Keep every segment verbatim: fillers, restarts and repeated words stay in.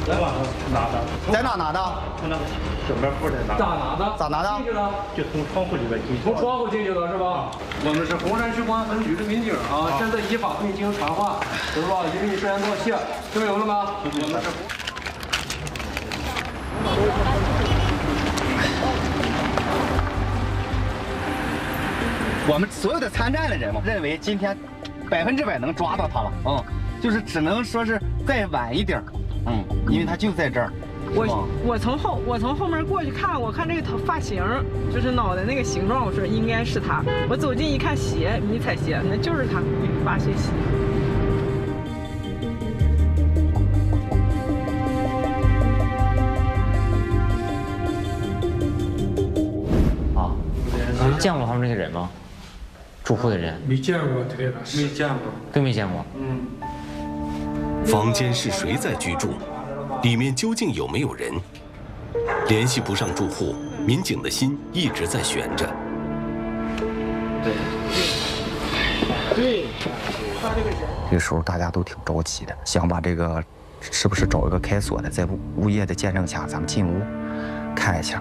在网上拿的。 在哪拿的？ 从那个整个户里拿。 咋拿的？ 咋拿的？ 进去的？ 就从窗户里边进去。 从窗户进去的是吧？我们是红山区公安分局的民警啊，现在依法对你进行传唤，知道吧？因为你涉嫌盗窃，听明白了吗？我们是。 我们所有的参战的人嘛，认为今天百分之百能抓到他了，嗯，就是只能说是再晚一点，嗯，因为他就在这儿。 我我从后我从后面过去看，我看这个头发型，就是脑袋那个形状，我说应该是他。我走近一看鞋，迷彩鞋，那就是他挖鞋鞋。 见过他们这些人吗？住户的人没见过，对了， 没见过， 都没见过。 嗯。 房间是谁在居住？里面究竟有没有人？联系不上住户，民警的心一直在悬着。 对。 对。这个时候大家都挺着急的，想把这个是不是找一个开锁的，在物物业的见证下，咱们进屋看一下。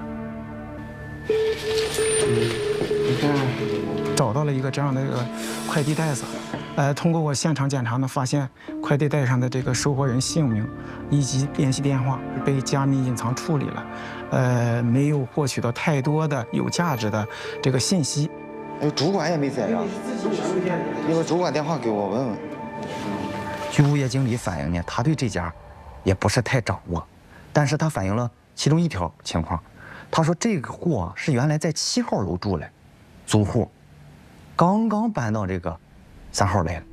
找到了一个这样的一个快递袋子，呃，通过我现场检查呢，发现快递袋上的这个收货人姓名以及联系电话被加密隐藏处理了，呃，没有获取到太多的有价值的这个信息。 哎，主管也没在呀，你把主管电话给我问问。据物业经理反映呢，他对这家也不是太掌握，但是他反映了其中一条情况，他说这个户啊是原来在七号楼住嘞，租户。 刚刚搬到这个三号来了。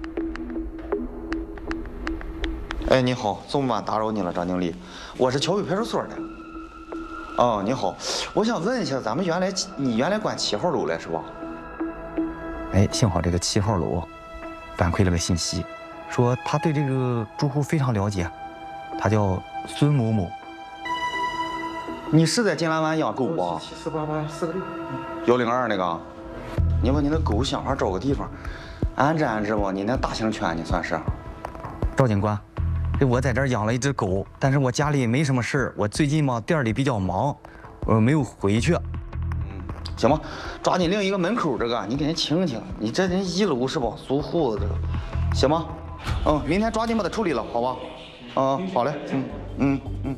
哎，你好，这么晚打扰你了，张经理，我是桥北派出所的。哦，你好，我想问一下，咱们原来你原来管七号楼来是吧？哎，幸好这个七号楼反馈了个信息，说他对这个住户非常了解，他叫孙某某。你是在金兰湾养狗吧？七四八八四个六。幺零二那个。 你把你的狗想法找个地方安置安置吧，你那大型犬你算是。赵警官，这我在这儿养了一只狗，但是我家里没什么事儿，我最近嘛店里比较忙，我没有回去。嗯，行吧，抓紧另一个门口这个，你给人清清。你这人一楼是吧？租户这个，行吗？嗯，明天抓紧把它处理了，好吧？啊，好嘞，嗯嗯嗯。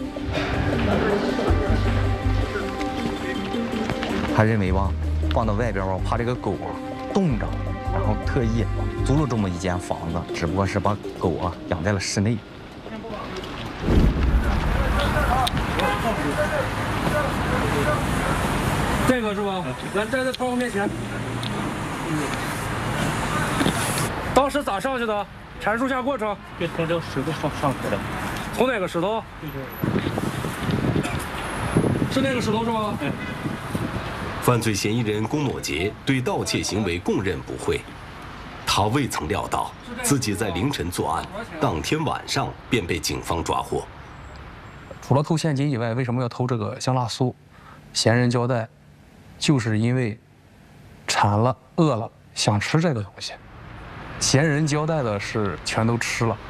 他认为吧。 放到外边吧，怕这个狗啊冻着，然后特意租了这么一间房子，只不过是把狗啊养在了室内。 这个是吧？咱站在窗户面前。当时咋上去的？阐述下过程。 就从这个石头上上去的。 从哪个石头？是那个石头是吧？ 嗯。 犯罪嫌疑人龚某杰对盗窃行为供认不讳，他未曾料到自己在凌晨作案，当天晚上便被警方抓获。 除了偷现金以外，为什么要偷这个香辣酥？嫌疑人交代，就是因为馋了、饿了，想吃这个东西。嫌疑人交代的是全都吃了。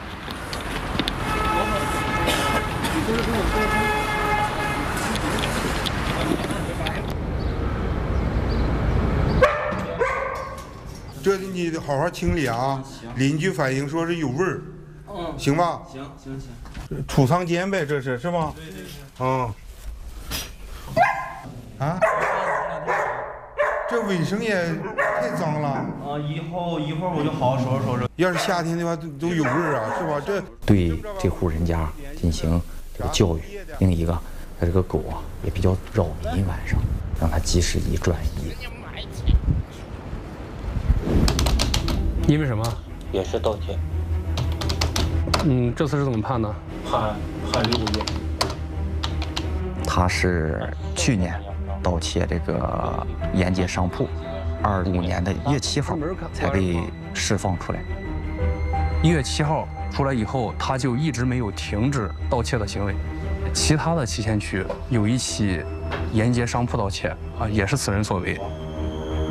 这你得好好清理啊！邻居反映说是有味儿，嗯，行吧？ 行行行， 储藏间呗，这是是吧？对对对。嗯。啊？这卫生也太脏了。 啊，以后一会儿我就好好收拾收拾。 要是夏天的话，都都有味儿啊，是吧？这对这户人家进行这个教育。另一个，他这个狗啊也比较扰民，晚上让它及时移转移。 因为什么？ 也是盗窃。 嗯，这次是怎么判的？ 判判六个月。 他是去年盗窃这个沿街商铺，二五年的一月七号才被释放出来。 一月七号出来以后，他就一直没有停止盗窃的行为。其他的七仙区有一起沿街商铺盗窃啊，也是此人所为。